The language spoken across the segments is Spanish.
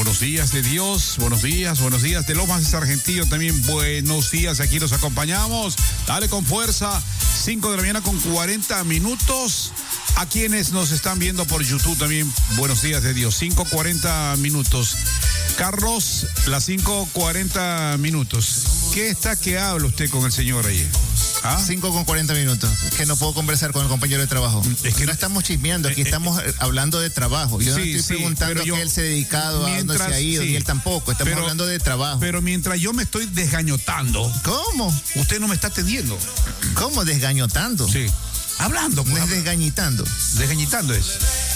Buenos días de Dios, buenos días de Lomas de Sargentillo también, buenos días, aquí los acompañamos, dale con fuerza, 5 de la mañana con 40 minutos, a quienes nos están viendo por YouTube también, buenos días de Dios, 5:40 minutos. Carlos, las 5:40 minutos, ¿qué está que habla usted con el señor ahí? 5:40 minutos, que no puedo conversar con el compañero de trabajo. Es que no estamos chismeando, aquí estamos hablando de trabajo. Yo no estoy preguntando a qué él se ha dedicado, a dónde se ha ido, ni él tampoco. Estamos hablando de trabajo. Pero mientras yo me estoy desgañotando. ¿Cómo? Usted no me está atendiendo. ¿Cómo? ¿Desgañotando? Sí. Hablando. No es desgañitando. Desgañitando es.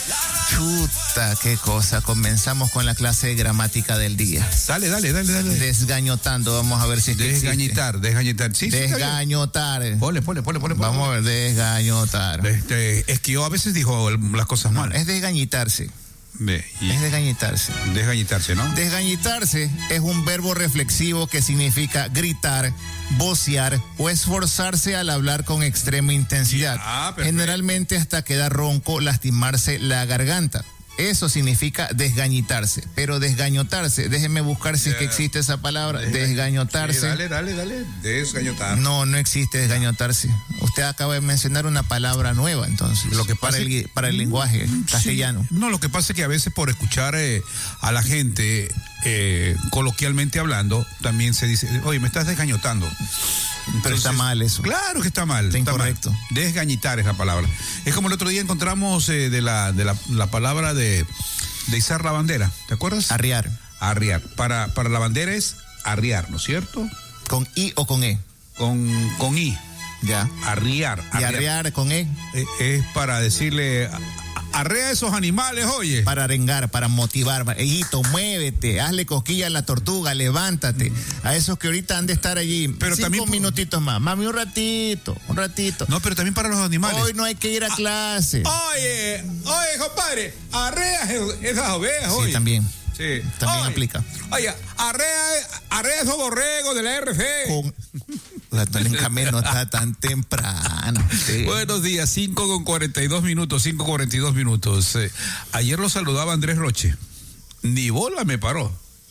Chuta, qué cosa. Comenzamos con la clase de gramática del día. Dale. Desgañotando, vamos a ver si es que desgañitar. Sí, desgañotar. Ponle. Vamos a ver, desgañotar. Es que yo a veces digo las cosas mal. Es desgañitarse. Es desgañitarse. Desgañitarse, ¿no? Desgañitarse es un verbo reflexivo que significa gritar, vocear o esforzarse al hablar con extrema intensidad. Generalmente hasta quedar ronco, lastimarse la garganta. Eso significa desgañitarse. Pero desgañotarse, déjenme buscar si es que existe esa palabra. Desgañotarse. Sí, dale. Desgañotar. No existe desgañotarse. Usted acaba de mencionar una palabra nueva, entonces. Lo que pasa para el lenguaje castellano. Sí. No, lo que pasa es que a veces por escuchar a la gente, coloquialmente hablando, también se dice, oye, me estás desgañotando. Entonces, pero está mal eso. Claro que está mal. Está incorrecto. Mal. Desgañitar es la palabra. Es como el otro día encontramos de la palabra de izar la bandera. ¿Te acuerdas? Arriar. Para la bandera es arriar, ¿no es cierto? ¿Con I o con E? Con I. Ya. Arriar. ¿Y arriar con E? Es para decirle... Arrea esos animales, oye. Para arengar, para motivar. Hijito, muévete, hazle cosquilla a la tortuga, levántate. A esos que ahorita han de estar allí. Pero 5 minutitos más. Mami, un ratito. No, pero también para los animales. Hoy no hay que ir a clase. Oye, compadre, arrea esas ovejas, oye. Sí, también. Sí. También aplica. Oye, arrea esos borregos de la RC. La Tolencamé no está tan temprano. Sí. Buenos días, 5:42 minutos. Ayer lo saludaba Andrés Roche. Ni bola me paró.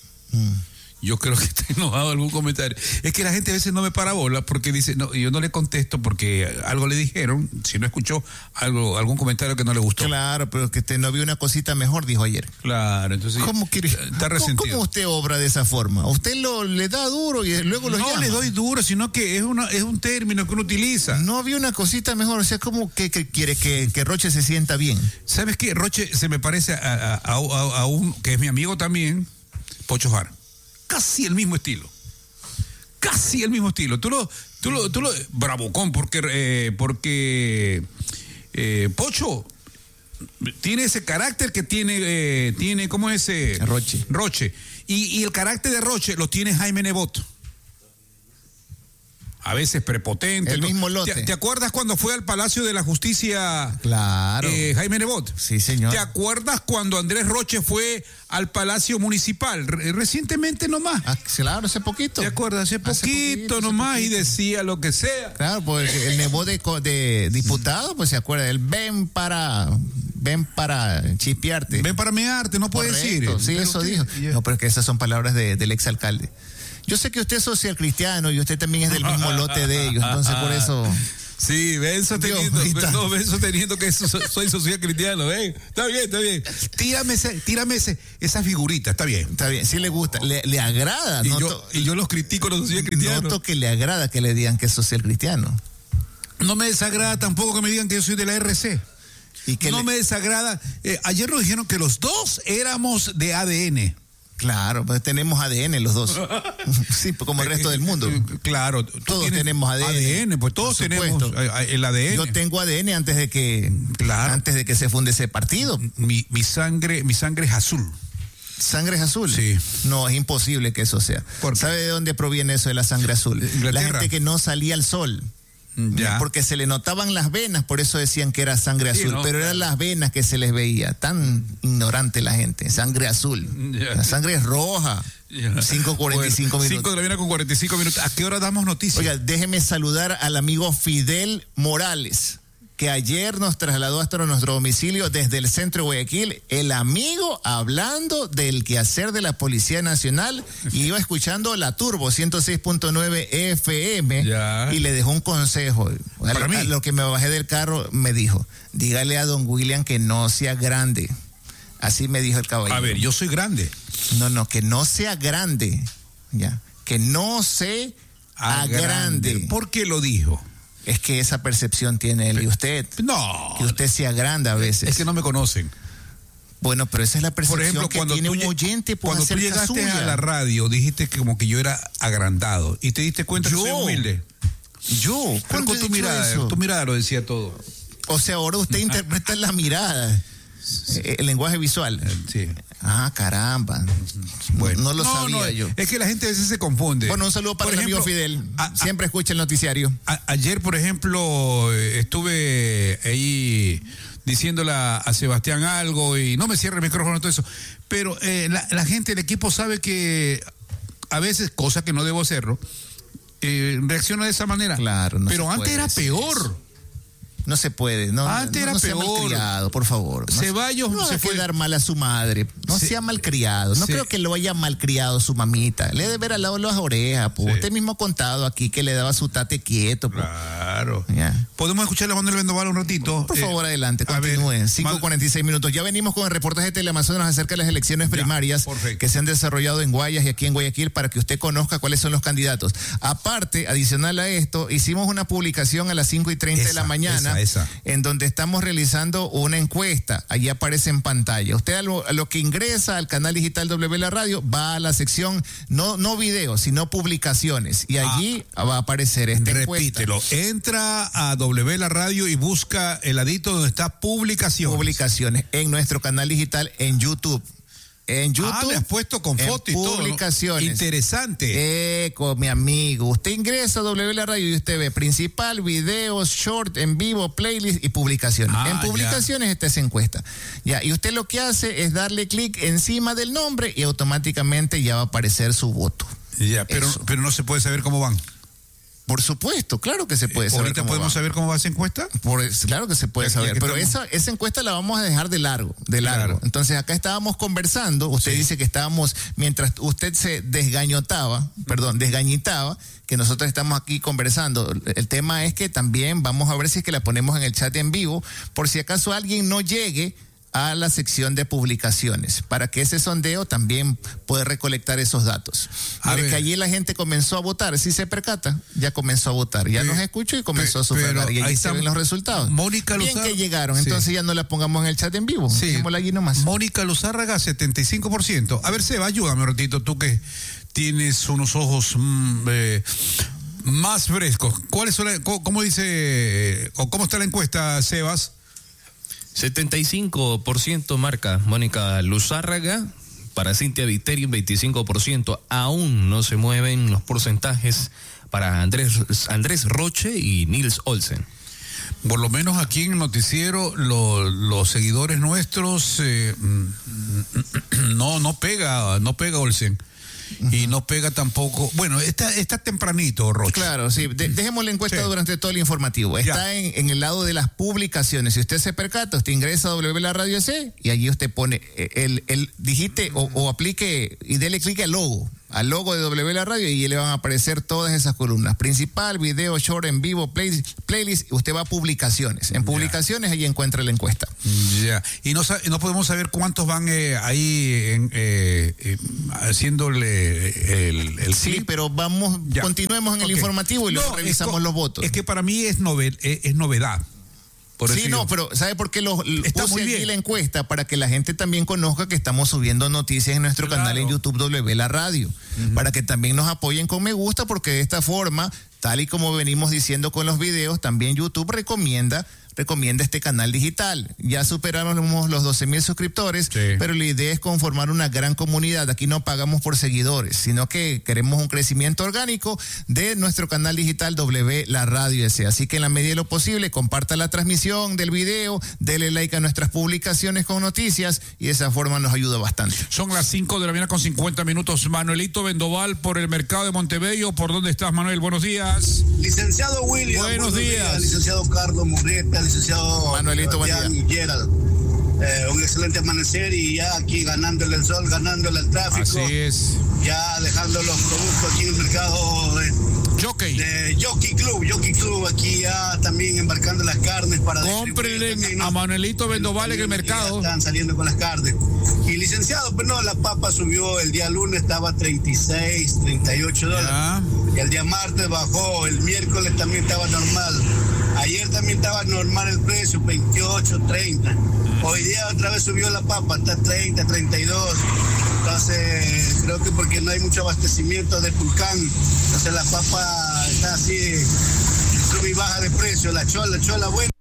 Yo creo que está enojado algún comentario. Es que la gente a veces no me para bola porque dice, no, yo no le contesto porque algo le dijeron, si no escuchó algún comentario que no le gustó. Claro, pero que no vio una cosita mejor, dijo ayer. Claro, entonces. ¿Cómo quiere? Está resentido. ¿Cómo usted obra de esa forma? Usted le da duro y luego lo llama. No le doy duro, sino que es un término que uno utiliza. No había una cosita mejor, o sea, ¿cómo que quiere que Roche se sienta bien? ¿Sabes qué? Roche se me parece a un que es mi amigo también, Pocho Jara. Casi el mismo estilo. Tú lo bravucón, porque Pocho tiene ese carácter que tiene ¿cómo es ese? Roche. Y el carácter de Roche lo tiene Jaime Nebot. A veces prepotente. El mismo lote. ¿Te acuerdas cuando fue al Palacio de la Justicia? Claro. Jaime Nebot. Sí, señor. ¿Te acuerdas cuando Andrés Roche fue al Palacio Municipal? Recientemente nomás. Claro, hace poquito. ¿Te acuerdas? Hace poquito nomás y decía lo que sea. Claro, pues el Nebot de diputado, pues se acuerda. Él ven para chispearte. Ven para mearte, no puede decir. Sí, pero eso dijo. Yeah. No, pero es que esas son palabras del exalcalde. Yo sé que usted es social cristiano y usted también es del mismo lote de ellos, entonces por eso... Sí, ven sosteniendo que soy social cristiano, ven. Está bien. Tírame esa figurita, está bien. Está bien, sí le gusta, le agrada. Y yo los critico los social cristianos. Noto que le agrada que le digan que es social cristiano. No me desagrada tampoco que me digan que yo soy de la RC. No me desagrada. Ayer nos dijeron que los dos éramos de ADN. Claro, pues tenemos ADN los dos. Sí, como el resto del mundo. Claro. Todos tenemos ADN. Pues todos tenemos el ADN. Yo tengo ADN antes de que se funde ese partido. Mi sangre es azul. ¿Sangre es azul? Sí. No, es imposible que eso sea. ¿Sabe de dónde proviene eso de la sangre azul? Inglaterra. La gente que no salía al sol. Ya. Porque se le notaban las venas, por eso decían que era sangre azul, pero eran las venas que se les veía. Tan ignorante la gente. Sangre azul. La sangre es roja. 5:45 minutos. 5 de la mañana con 45 minutos. ¿A qué hora damos noticias? Oiga, déjeme saludar al amigo Fidel Morales, que ayer nos trasladó hasta nuestro domicilio desde el centro de Guayaquil, el amigo hablando del quehacer de la Policía Nacional y iba escuchando la Turbo 106.9 FM y le dejó un consejo. A lo que me bajé del carro me dijo, dígale a don William que no sea grande. Así me dijo el caballero. A ver, yo soy grande. No, que no sea grande. Ya. Que no se agrande. ¿Por qué lo dijo? Es que esa percepción tiene él y usted. No. Que usted se agranda a veces. Es que no me conocen. Bueno, pero esa es la percepción. Por ejemplo, que tiene un oyente. Cuando tú llegaste a la radio, dijiste que como que yo era agrandado. Y te diste cuenta que soy humilde. Pero con tu mirada lo decía todo. O sea, ahora usted interpreta la mirada. El lenguaje visual. Sí. Ah, caramba. Bueno, no lo sabía yo. Es que la gente a veces se confunde. Bueno, un saludo para el amigo Fidel. Siempre escucha el noticiario. Ayer, por ejemplo, estuve ahí diciéndole a Sebastián algo y no me cierre el micrófono y todo eso. Pero la gente del equipo sabe que a veces, cosa que no debo hacerlo, reacciona de esa manera. Claro, pero antes era peor. No se puede, antes era sea peor. Malcriado, por favor. Ceballos no se fue dar mal a su madre. No sea malcriado. No creo que lo haya malcriado su mamita. Le debe ver al lado de las orejas. Pues. Usted mismo ha contado aquí que le daba su tate quieto. Pues. Claro. Ya. ¿Podemos escuchar a Manuel Vendoval un ratito? Por favor, adelante, continúen. 5:46 minutos. Ya venimos con el reportaje de Teleamazonas acerca de las elecciones primarias que se han desarrollado en Guayas y aquí en Guayaquil para que usted conozca cuáles son los candidatos. Aparte, adicional a esto, hicimos una publicación a las 5:30 de la mañana. En donde estamos realizando una encuesta. Allí aparece en pantalla. Usted a lo que ingresa al canal digital W La Radio va a la sección no video, sino publicaciones. Y allí va a aparecer esta encuesta. Repítelo. Entra a W La Radio y busca el ladito donde está publicaciones. Publicaciones en nuestro canal digital en YouTube. En YouTube. Le has puesto con fotos y todo. Publicaciones. Interesante. Con mi amigo. Usted ingresa a W La Radio y usted ve principal, videos, short, en vivo, playlist y publicaciones. En publicaciones está esa encuesta. Ya, y usted lo que hace es darle clic encima del nombre y automáticamente ya va a aparecer su voto. Ya, pero no se puede saber cómo van. Por supuesto, claro que se puede saber. ¿Ahorita podemos saber cómo va esa encuesta? Claro que se puede saber, pero esa encuesta la vamos a dejar de largo. Claro. Entonces acá estábamos conversando, usted dice que estábamos, mientras usted se desgañitaba, que nosotros estamos aquí conversando. El tema es que también vamos a ver si es que la ponemos en el chat en vivo, por si acaso alguien no llegue a la sección de publicaciones, para que ese sondeo también pueda recolectar esos datos. Que allí la gente comenzó a votar, si se percata, ya comenzó a votar, ya nos escuchó y comenzó a sufragar, y ahí se ven los resultados. Mónica Luzárraga. Bien que llegaron, entonces ya no la pongamos en el chat en vivo, dejémosla allí nomás. Mónica Luzárraga, 75%. A ver, Seba, ayúdame un ratito, tú que tienes unos ojos más frescos. ¿Cómo dice, o cómo está la encuesta, Sebas? 75% marca Mónica Luzárraga, para Cintia Viteri 25%. Aún no se mueven los porcentajes para Andrés Roche y Nils Olsen. Por lo menos aquí en el noticiero los seguidores nuestros no pega Olsen. Y no pega tampoco. Bueno, está tempranito, Roche. Claro, sí. Dejemos la encuesta durante todo el informativo. Está en el lado de las publicaciones. Si usted se percata, usted ingresa a W La Radio C y allí usted pone digite o aplique y dele clic al logo de W La Radio y le van a aparecer todas esas columnas. Principal, video, short, en vivo, playlist. Usted va a publicaciones. En publicaciones allí encuentra la encuesta. Ya. Y no podemos saber cuántos van ahí haciéndole el sí, clip. Pero continuemos en el informativo y luego revisamos los votos. Es que para mí es novedad. Pero ¿sabe por qué puse aquí la encuesta? Para que la gente también conozca que estamos subiendo noticias en nuestro canal en YouTube W La Radio. Para que también nos apoyen con me gusta, porque de esta forma, tal y como venimos diciendo con los videos, también YouTube recomienda este canal digital. Ya superaron los 12,000 suscriptores, pero la idea es conformar una gran comunidad. Aquí no pagamos por seguidores, sino que queremos un crecimiento orgánico de nuestro canal digital W La Radio S. Así que en la medida de lo posible, comparta la transmisión del video, dele like a nuestras publicaciones con noticias y de esa forma nos ayuda bastante. Son las 5 de la mañana con 50 minutos. Manuelito Vendoval por el mercado de Montebello. ¿Por dónde estás, Manuel? Buenos días. Licenciado William. Buenos días. Licenciado Carlos Murrieta. día, licenciado Manuelito, buen día. Gerald. Un excelente amanecer y ya aquí ganándole el sol, ganándole el tráfico. Así es. Ya dejando los productos aquí en el mercado de Jockey Club, aquí ya también embarcando las carnes para cómprenle a Manuelito Vendoval en el mercado. Están saliendo con las carnes. Y licenciado, pues no, la papa subió el día lunes, estaba $36, $38. Y el día martes bajó, el miércoles también estaba normal. Ayer también estaba normal el precio, 28, 30. Hoy día otra vez subió la papa, está 30, 32. Entonces, creo que porque no hay mucho abastecimiento de Pulcán, entonces la papa está así, sube y baja de precio. La chola buena.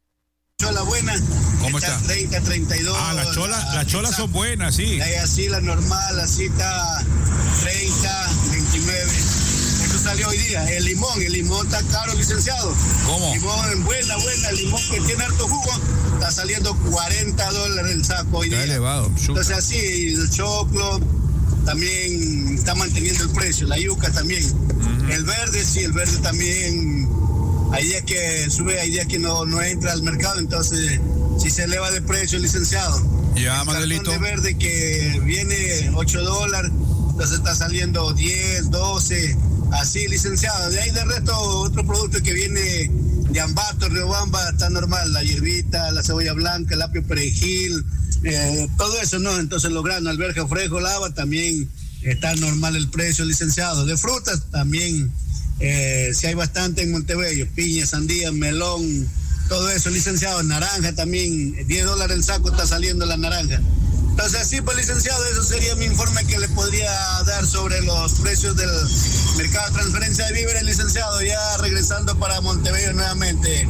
¿Cómo está? 30, 32. Las cholas son buenas, sí. Así la normal, así está 30, 29. Esto salió hoy día. El limón está caro, licenciado. ¿Cómo? Limón buena, el limón que tiene harto jugo, está saliendo $40 el saco hoy día. Está elevado. Entonces así, el choclo también está manteniendo el precio, la yuca también. El verde también. Hay días que sube, hay días que no entra al mercado, entonces si se eleva de precio, licenciado. Ya, el Manuelito. cartón de verde que viene $8, entonces está saliendo 10, 12, así, licenciado. De ahí de resto, otro producto que viene de Ambato, Riobamba, está normal, la hierbita, la cebolla blanca, el apio perejil, todo eso, ¿no? Entonces los granos, alberja, frejo, lava, también está normal el precio, licenciado. De frutas también. Si hay bastante en Montebello, piña, sandía, melón, todo eso, licenciado. Naranja también, $10 el saco está saliendo la naranja. Entonces así, pues, licenciado, eso sería mi informe que le podría dar sobre los precios del mercado de transferencia de víveres, licenciado, ya regresando para Montebello nuevamente.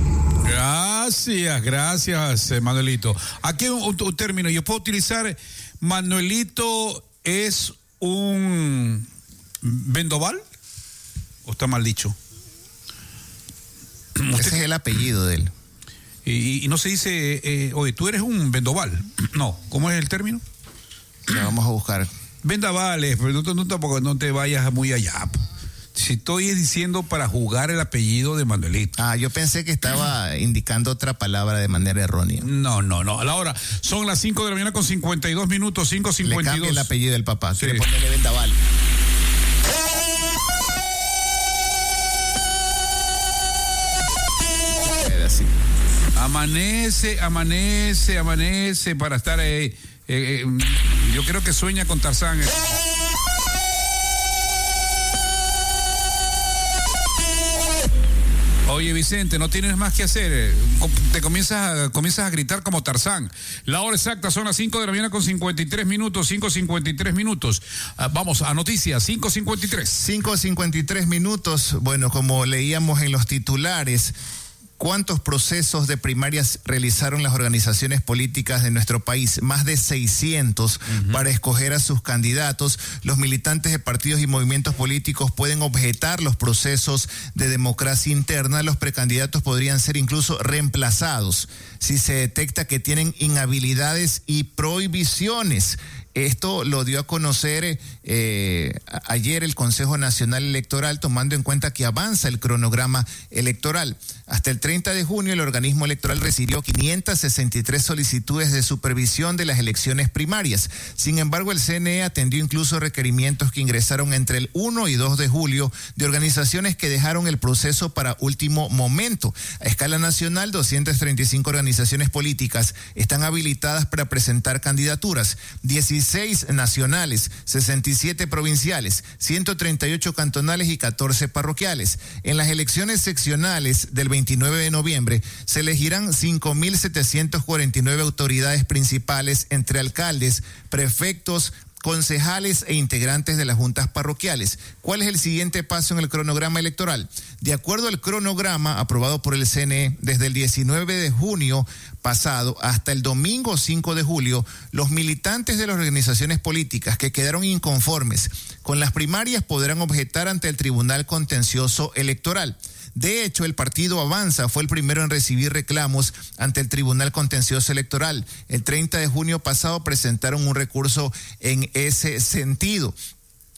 Gracias, Manuelito. Aquí un término, yo puedo utilizar, Manuelito es un vendoval. ¿O está mal dicho? Ese es el apellido de él. Y no se dice, oye, tú eres un vendoval. No, ¿cómo es el término? Lo vamos a buscar. Vendavales, pero tampoco no te vayas muy allá. Si estoy diciendo para jugar el apellido de Manuelito. Yo pensé que estaba indicando otra palabra de manera errónea. No. A la hora, son las 5 de la mañana con 52 minutos, 5:52. Le cambia el apellido del papá, sí. Quiere ponerle Vendaval. Amanece para estar ahí. Yo creo que sueña con Tarzán. Oye, Vicente, no tienes más que hacer. Te comienzas a gritar como Tarzán. La hora exacta son las 5 de la mañana con 53 minutos, 5:53 minutos. Vamos a noticias, 5:53. 5:53 minutos. Bueno, como leíamos en los titulares, ¿cuántos procesos de primarias realizaron las organizaciones políticas de nuestro país? Más de 600 para escoger a sus candidatos. Los militantes de partidos y movimientos políticos pueden objetar los procesos de democracia interna. Los precandidatos podrían ser incluso reemplazados si se detecta que tienen inhabilidades y prohibiciones. Esto lo dio a conocer ayer el Consejo Nacional Electoral, tomando en cuenta que avanza el cronograma electoral. Hasta el 30 de junio, el organismo electoral recibió 563 solicitudes de supervisión de las elecciones primarias. Sin embargo, el CNE atendió incluso requerimientos que ingresaron entre el 1 y 2 de julio de organizaciones que dejaron el proceso para último momento. A escala nacional, 235 organizaciones políticas están habilitadas para presentar candidaturas. 16 nacionales, 67 provinciales, 138 cantonales y 14 parroquiales. En las elecciones seccionales del 29 de noviembre se elegirán 5.749 autoridades principales entre alcaldes, prefectos, concejales e integrantes de las juntas parroquiales. ¿Cuál es el siguiente paso en el cronograma electoral? De acuerdo al cronograma aprobado por el CNE, desde el 19 de junio pasado hasta el domingo 5 de julio, los militantes de las organizaciones políticas que quedaron inconformes con las primarias podrán objetar ante el Tribunal Contencioso Electoral. De hecho, el partido Avanza fue el primero en recibir reclamos ante el Tribunal Contencioso Electoral. El 30 de junio pasado presentaron un recurso en ese sentido.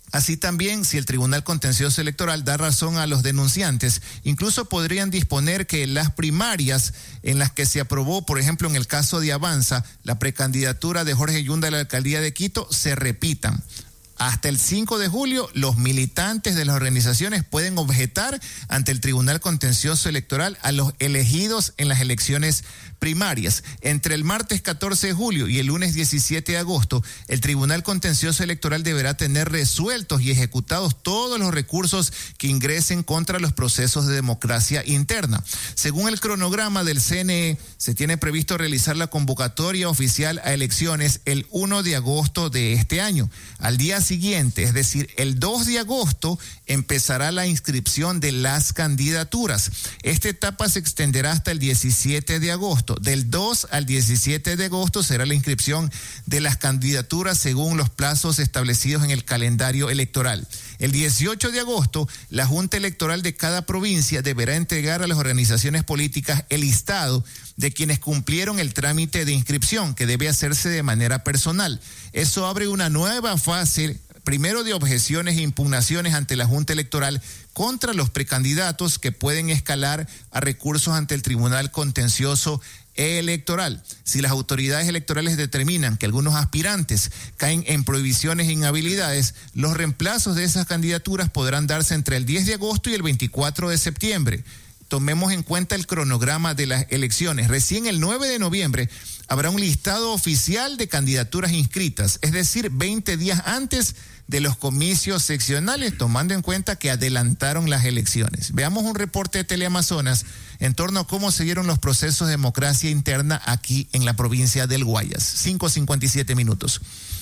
Así también, si el Tribunal Contencioso Electoral da razón a los denunciantes, incluso podrían disponer que las primarias en las que se aprobó, por ejemplo, en el caso de Avanza, la precandidatura de Jorge Yunda a la alcaldía de Quito, se repitan. Hasta el 5 de julio, los militantes de las organizaciones pueden objetar ante el Tribunal Contencioso Electoral a los elegidos en las elecciones primarias. Entre el martes 14 de julio y el lunes 17 de agosto, el Tribunal Contencioso Electoral deberá tener resueltos y ejecutados todos los recursos que ingresen contra los procesos de democracia interna. Según el cronograma del CNE, se tiene previsto realizar la convocatoria oficial a elecciones el 1 de agosto de este año. Al día siguiente, es decir, el 2 de agosto, empezará la inscripción de las candidaturas. Esta etapa se extenderá hasta el 17 de agosto. Del 2 al 17 de agosto será la inscripción de las candidaturas según los plazos establecidos en el calendario electoral. El 18 de agosto, la Junta Electoral de cada provincia deberá entregar a las organizaciones políticas el listado de quienes cumplieron el trámite de inscripción, que debe hacerse de manera personal. Eso abre una nueva fase, primero de objeciones e impugnaciones ante la Junta Electoral contra los precandidatos, que pueden escalar a recursos ante el Tribunal Contencioso Electoral. Si las autoridades electorales determinan que algunos aspirantes caen en prohibiciones e inhabilidades, los reemplazos de esas candidaturas podrán darse entre el 10 de agosto y el 24 de septiembre. Tomemos en cuenta el cronograma de las elecciones. Recién el 9 de noviembre habrá un listado oficial de candidaturas inscritas, es decir, 20 días antes de los comicios seccionales, tomando en cuenta que adelantaron las elecciones. Veamos un reporte de Teleamazonas en torno a cómo se dieron los procesos de democracia interna aquí en la provincia del Guayas. 5:57 minutos.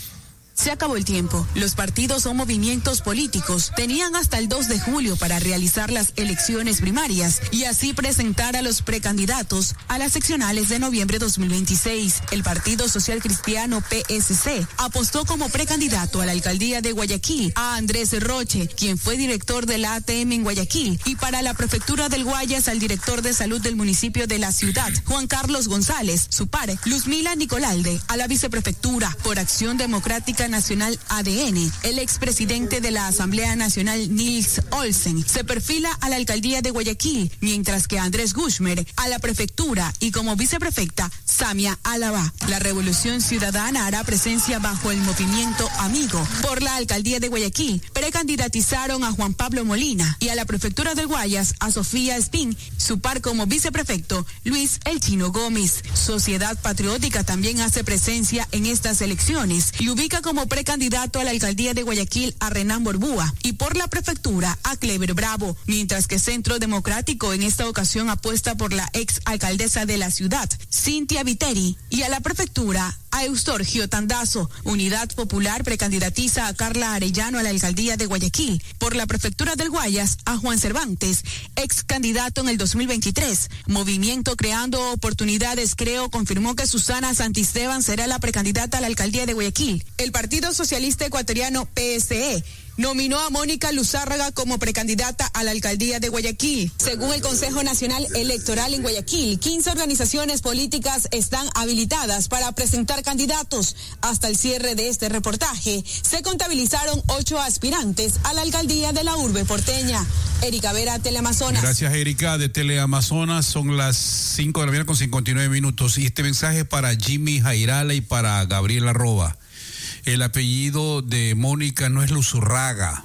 Se acabó el tiempo. Los partidos o movimientos políticos tenían hasta el 2 de julio para realizar las elecciones primarias y así presentar a los precandidatos a las seccionales de noviembre 2026. El Partido Social Cristiano PSC apostó como precandidato a la alcaldía de Guayaquil a Andrés Roche, quien fue director de la ATM en Guayaquil, y para la prefectura del Guayas al director de salud del municipio de la ciudad, Juan Carlos González. Su par, Luzmila Nicolalde, a la viceprefectura por Acción Democrática Nacional ADN. El expresidente de la Asamblea Nacional, Nils Olsen, se perfila a la alcaldía de Guayaquil, mientras que Andrés Gushmer a la prefectura, y como viceprefecta, Samia Álava. La Revolución Ciudadana hará presencia bajo el movimiento Amigo. Por la alcaldía de Guayaquil, precandidatizaron a Juan Pablo Molina, y a la prefectura del Guayas a Sofía Espín, su par como viceprefecto, Luis El Chino Gómez. Sociedad Patriótica también hace presencia en estas elecciones y ubica como precandidato a la alcaldía de Guayaquil a Renan Borbúa, y por la prefectura a Clever Bravo, mientras que Centro Democrático en esta ocasión apuesta por la ex alcaldesa de la ciudad, Cintia Viteri, y a la prefectura a Eustorgio Tandazo. Unidad Popular precandidatiza a Carla Arellano a la alcaldía de Guayaquil. Por la prefectura del Guayas a Juan Cervantes, ex candidato en el 2023. Movimiento Creando Oportunidades Creo confirmó que Susana Santisteban será la precandidata a la alcaldía de Guayaquil. El Partido Socialista Ecuatoriano PSE nominó a Mónica Luzárraga como precandidata a la alcaldía de Guayaquil. Según el Consejo Nacional Electoral en Guayaquil, 15 organizaciones políticas están habilitadas para presentar candidatos. Hasta el cierre de este reportaje, se contabilizaron 8 aspirantes a la alcaldía de la urbe porteña. Erika Vera, Teleamazonas. Gracias, Erika, de Teleamazonas. Son las 5 de la mañana con 59 minutos. Y este mensaje es para Jimmy Jairala y para Gabriela Roba. El apellido de Mónica no es Luzurraga.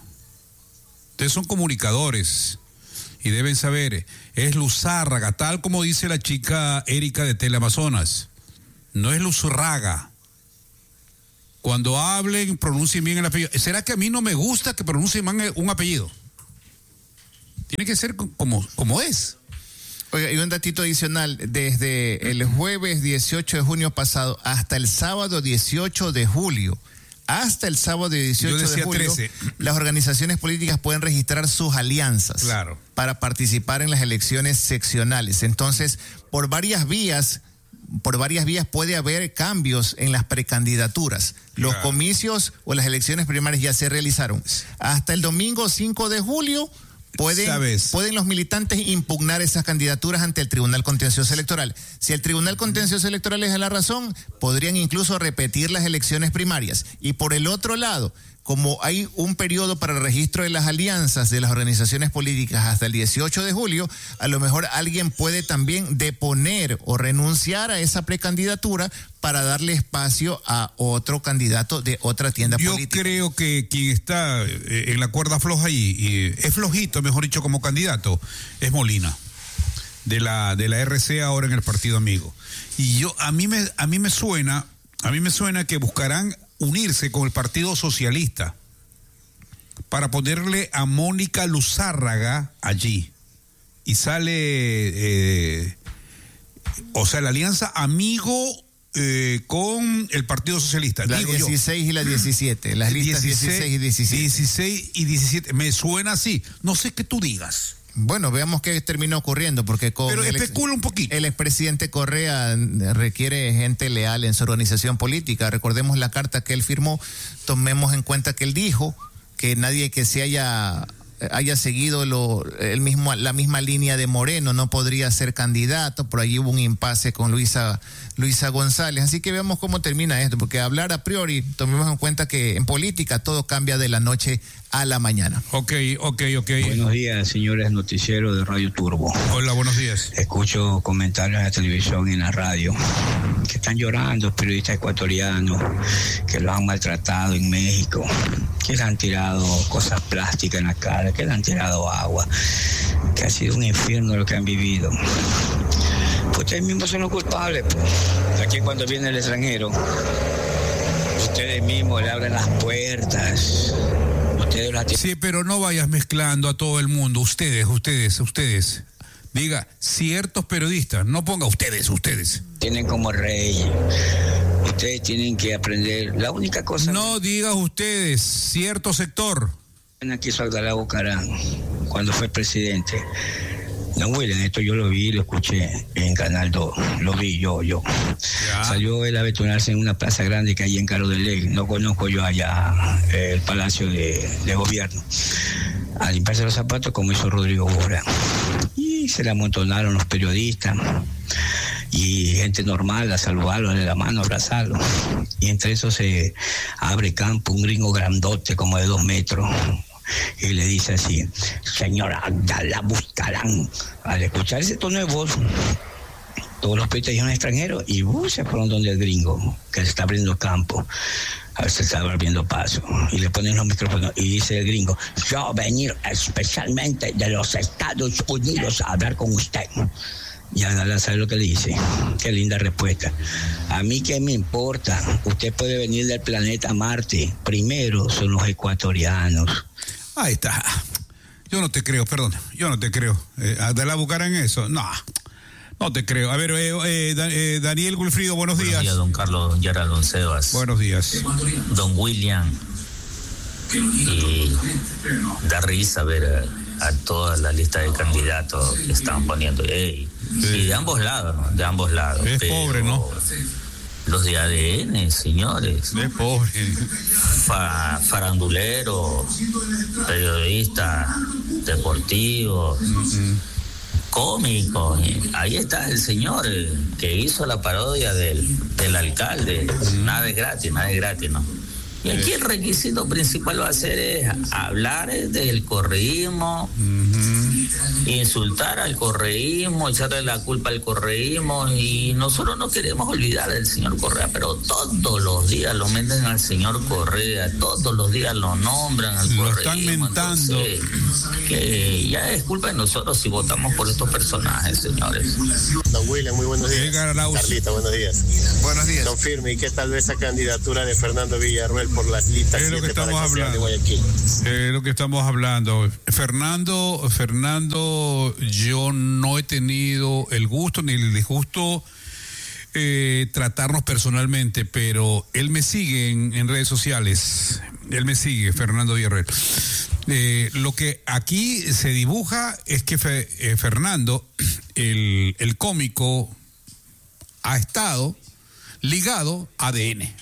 Ustedes son comunicadores y deben saber, es Luzárraga, tal como dice la chica Erika de Teleamazonas. No es Luzurraga. Cuando hablen, pronuncien bien el apellido. ¿Será que a mí no me gusta que pronuncien mal un apellido? Tiene que ser como es. Oiga, y un datito adicional, desde el jueves 18 de junio pasado hasta el sábado 18 de julio, hasta el sábado 18 de julio, 13. Las organizaciones políticas pueden registrar sus alianzas, claro, para participar en las elecciones seccionales. Entonces, por varias vías puede haber cambios en las precandidaturas. Los comicios o las elecciones primarias ya se realizaron. Hasta el domingo 5 de julio, pueden los militantes impugnar esas candidaturas ante el Tribunal Contencioso Electoral. Si el Tribunal Contencioso Electoral les da la razón, podrían incluso repetir las elecciones primarias. Y por el otro lado, como hay un periodo para el registro de las alianzas de las organizaciones políticas hasta el 18 de julio, a lo mejor alguien puede también deponer o renunciar a esa precandidatura para darle espacio a otro candidato de otra tienda política. Yo creo que quien está en la cuerda floja y es flojito, mejor dicho, como candidato, es Molina, de la RC, ahora en el Partido Amigo. Y a mí me suena que buscarán unirse con el Partido Socialista para ponerle a Mónica Luzárraga allí. Y sale, la alianza Amigo con el Partido Socialista. La 16 y la 17, las listas 16 y 17. 16 y 17, me suena así. No sé qué tú digas. Bueno, veamos qué termina ocurriendo, porque pero especula un poquito. El expresidente Correa requiere gente leal en su organización política. Recordemos la carta que él firmó, tomemos en cuenta que él dijo que nadie que se haya seguido la misma línea de Moreno no podría ser candidato. Por ahí hubo un impasse con Luisa González. Así que veamos cómo termina esto, porque hablar a priori, tomemos en cuenta que en política todo cambia de la noche a la mañana. Ok. Buenos días, señores noticieros de Radio Turbo. Hola, buenos días. Escucho comentarios en la televisión y en la radio que están llorando los periodistas ecuatorianos, que los han maltratado en México, que les han tirado cosas plásticas en la cara, que les han tirado agua, que ha sido un infierno lo que han vivido. Pues ustedes mismos son los culpables, pues. Aquí cuando viene el extranjero, ustedes mismos le abren las puertas. Sí, pero no vayas mezclando a todo el mundo. Ustedes. Diga, ciertos periodistas, no ponga ustedes. Tienen como rey. Ustedes tienen que aprender. La única cosa... No diga ustedes, cierto sector. Aquí hizo Abdalá Bucaram cuando fue presidente. Don William, esto yo lo vi, lo escuché en Canal 2, lo vi yo. Ya. Salió él a betonarse en una plaza grande que hay en Caro del Ley. No conozco yo allá el Palacio de Gobierno. A limpiarse los zapatos como hizo Rodrigo Bora. Y se le amontonaron los periodistas y gente normal a saludarlo, darle la mano, abrazarlo. Y entre eso se abre campo un gringo grandote como de 2 metros. Y le dice así: señora Abdalá Bucaram. Al escuchar ese tono de voz, todos los periodistas dijeron extranjeros y se fueron donde el gringo, que se está abriendo campo. A ver si se está abriendo paso. Y le ponen los micrófonos y dice el gringo: yo venir especialmente de los Estados Unidos a hablar con usted. Y Abdalá, ¿sabe lo que le dice? Qué linda respuesta. A mí qué me importa. Usted puede venir del planeta Marte. Primero son los ecuatorianos. Ahí está. Yo no te creo, perdón. Abdalá Bucaram en eso. No te creo. A ver, Daniel Gulfrido, buenos días. Buenos días, don Carlos Yara Loncevas. Buenos días. Don William. Y da risa ver a toda la lista de candidatos que están poniendo. Sí. Y de ambos lados, ¿no? De ambos lados. Es pobre, ¿no? Los de ADN, señores. Es pobre. Farandulero, periodista, deportivo, cómico. Ahí está el señor que hizo la parodia del alcalde. Nada es gratis, ¿no? Y aquí el requisito principal va a ser es hablar del correísmo, insultar al correísmo, echarle la culpa al correísmo, y nosotros no queremos olvidar al señor Correa, pero todos los días lo meten al señor Correa, todos los días lo nombran al correísmo. Lo están mentando. Entonces, que ya es culpa de nosotros si votamos por estos personajes, señores. Don William, muy buenos días. Carlita, buenos días. Buenos días. Don Firme, ¿y qué tal vez esa candidatura de Fernando Villarroel por las listas? Es lo que estamos hablando. De Guayaquil. Lo que estamos hablando. Fernando, yo no he tenido el gusto ni el disgusto tratarnos personalmente, pero él me sigue en redes sociales. Él me sigue, Fernando Villarroel. Lo que aquí se dibuja es que Fernando, el cómico, ha estado ligado a ADN.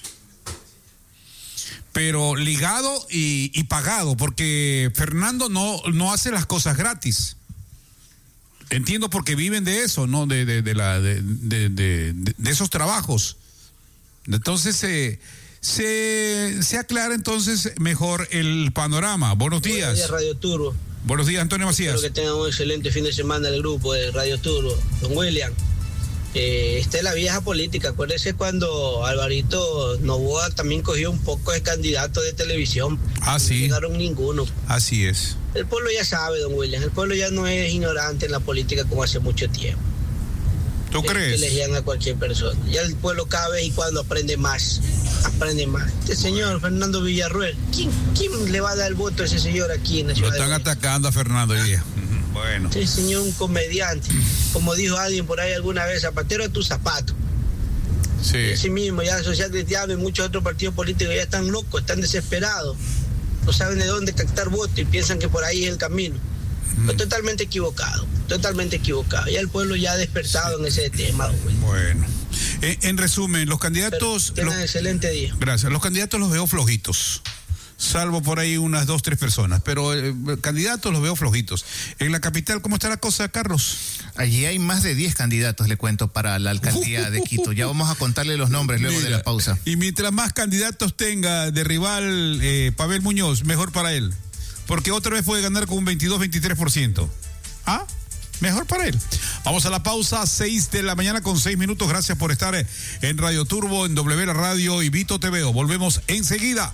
Pero ligado y pagado, porque Fernando no hace las cosas gratis. Entiendo, porque viven de eso, ¿no? De esos trabajos. Entonces se aclara entonces mejor el panorama. Buenos días. Buenos días, Radio Turbo. Buenos días, Antonio Macías. Espero que tengan un excelente fin de semana el grupo de Radio Turbo. Don William, esta es la vieja política. Acuérdese cuando Alvarito Novoa también cogió un poco de candidato de televisión. Sí. No llegaron ninguno. Así es. El pueblo ya sabe, don William. El pueblo ya no es ignorante en la política como hace mucho tiempo. ¿Tú crees? Que elegían a cualquier persona. Ya el pueblo cada vez y cuando aprende más. Este señor Fernando Villarruel, ¿quién le va a dar el voto a ese señor aquí en la ciudad? Lo están atacando a Fernando hoy día. Bueno. Ese señor un comediante. Como dijo alguien por ahí alguna vez, zapatero a tus zapatos. Sí. Así mismo, ya la Social Cristiana y muchos otros partidos políticos ya están locos, están desesperados. No saben de dónde captar votos y piensan que por ahí es el camino. Pero totalmente equivocado. Ya el pueblo ya ha despertado en ese tema, güey. Bueno. En resumen, los candidatos... Tengan excelente día. Gracias. Los candidatos los veo flojitos. Salvo por ahí unas 2, 3 personas. Pero candidatos los veo flojitos. En la capital, ¿cómo está la cosa, Carlos? Allí hay más de 10 candidatos, le cuento, para la alcaldía de Quito. Ya vamos a contarle los nombres luego de la pausa. Y mientras más candidatos tenga de rival Pavel Muñoz, mejor para él. Porque otra vez puede ganar con un 22-23%. Mejor para él. Vamos a la pausa, 6 de la mañana con 6 minutos. Gracias por estar en Radio Turbo, en W La Radio y Vito TV. Volvemos enseguida.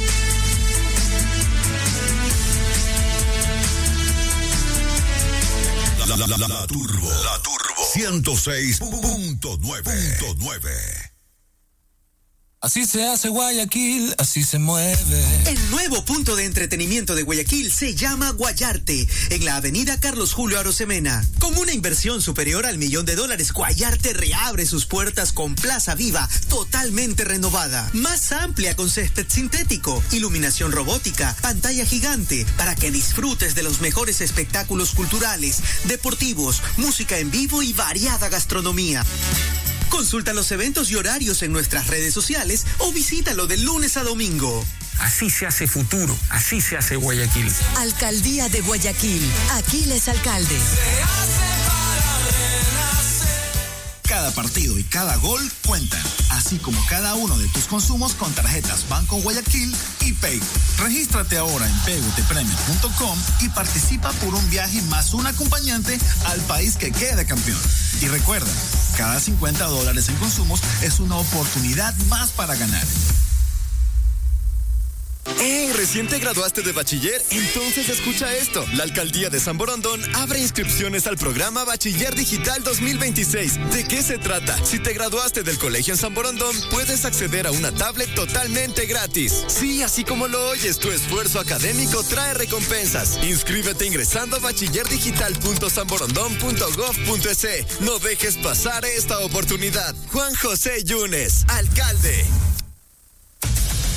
La Turbo 106.9. Así se hace Guayaquil, así se mueve. El nuevo punto de entretenimiento de Guayaquil se llama Guayarte, en la avenida Carlos Julio Arosemena. Con una inversión superior al $1.000.000, Guayarte reabre sus puertas con Plaza Viva, totalmente renovada. Más amplia con césped sintético, iluminación robótica, pantalla gigante, para que disfrutes de los mejores espectáculos culturales, deportivos, música en vivo y variada gastronomía. Consulta los eventos y horarios en nuestras redes sociales o visítalo de lunes a domingo. Así se hace futuro, así se hace Guayaquil. Alcaldía de Guayaquil, Aquiles Alcalde. Cada partido y cada gol cuentan, así como cada uno de tus consumos con tarjetas Banco Guayaquil y Paygo. Regístrate ahora en paygotepremios.com y participa por un viaje más un acompañante al país que quede campeón. Y recuerda, cada $50 en consumos es una oportunidad más para ganar. ¿Recién te graduaste de bachiller? Entonces escucha esto. La Alcaldía de San Borondón abre inscripciones al programa Bachiller Digital 2026. ¿De qué se trata? Si te graduaste del colegio en San Borondón, puedes acceder a una tablet totalmente gratis. Sí, así como lo oyes, tu esfuerzo académico trae recompensas. Inscríbete ingresando a bachillerdigital.sanborondón.gov.es. No dejes pasar esta oportunidad. Juan José Yunes, alcalde.